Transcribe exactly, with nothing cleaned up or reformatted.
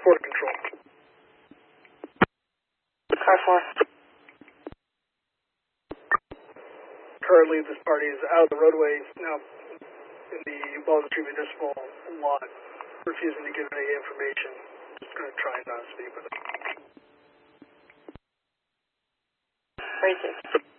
Four control. Car four. Currently, this party is out of the roadway, now in the Baldwin Street Municipal lot, refusing to give any information. Just going to try and not speak with them. Three six.